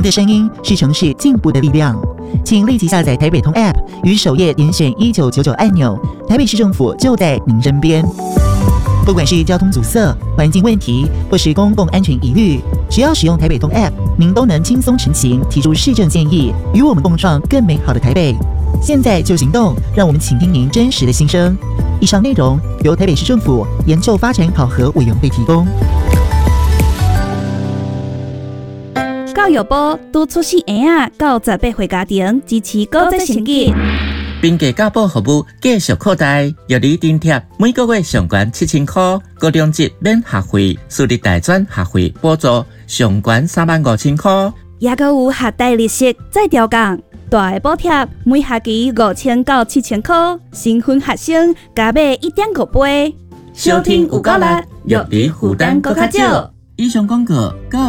的声音是城市进步的力量，请立即下载台北通 App， 于首页点选1999按钮，台北市政府就在您身边。不管是交通阻塞、环境问题，或是公共安全疑虑，只要使用台北通 App， 您都能轻松成行，提出市政建议，与我们共创更美好的台北。现在就行动，让我们倾听您真实的心声。以上内容由台北市政府研究发展考核委员会提供。 教育部拄出生婴到18岁家庭支持高职成绩。 并给教保服务继续扩大，药理津贴每个月上悬7000块，高中级免学费，私立大专学费补助上悬35000块， 也阁有学贷利息再调降，大的补贴每学期5000到7000块，新婚学生加买1.5倍。 收听有够力，药理负担搁较少。以上广告